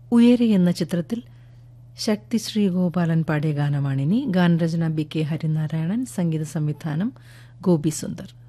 ഉയരെ എന്ന ചിത്രത്തിൽ ശക്തി ശ്രീ ഗോപാലൻ പാടിയ ഗാനമാണിനി. ഗാനരചന BK ഹരിനാരായണൻ, സംഗീത സംവിധാനം ഗോപി സുന്ദർ.